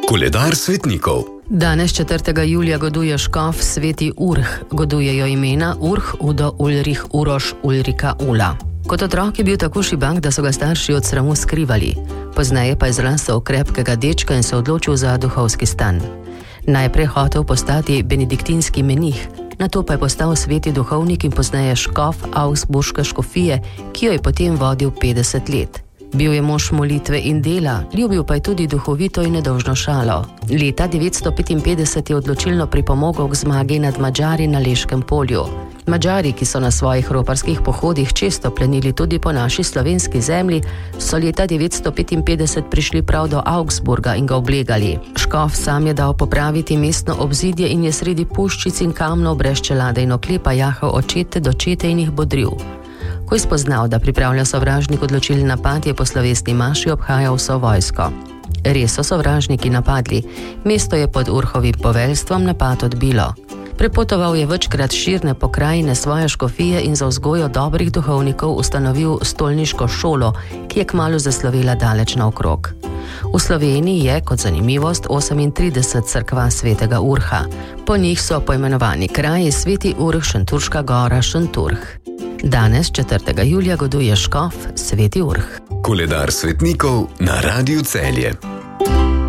Koledar svetnikov. Danes 4. julija goduje škof Sveti Urh. Godujejo imena Urh, Udo, Ulrich, Uroš, Ulrika, Ula. Kot otrok je bil tako šibak, da so ga starši od sramu skrivali. Pozneje pa je zrasel krepkega dečka in se odločil za duhovski stan. Najprej hotel postati benediktinski menih, nato pa je postal sveti duhovnik in pozneje škof Augsburške škofije, ki jo je potem vodil 50 let. Bil je mož molitve in dela, ljubil pa je tudi duhovito in nedolžno šalo. Leta 955 je odločilno pripomogel k zmagi nad Madžari na Leškem polju. Madžari, ki so na svojih roparskih pohodih često plenili tudi po naši slovenski zemlji, so leta 955 prišli prav do Augsburga in ga oblegali. Škof sam je dal popraviti mestno obzidje in je sredi puščic in kamnov brez čelade in oklepa jahal od čete do čete in jih bodril. Ko je spoznal, da pripravlja sovražnik odločilni napad, je po slovesni maši obhajal vso vojsko. Res so sovražniki napadli, mesto je pod Urhovim poveljstvom napad odbilo. Prepotoval je večkrat širne pokrajine svoje škofije in za vzgojo dobrih duhovnikov ustanovil stolniško šolo, ki je kmalu zaslovela daleč naokrog. V Sloveniji je, kot zanimivost, 38 cerkva svetega Urha. Po njih so poimenovani kraji Sveti Urh, Šentjurška gora, Šentjurh. Danes, 4. julija, goduje škof Sveti Urh. Koledar svetnikov na Radiu Celje.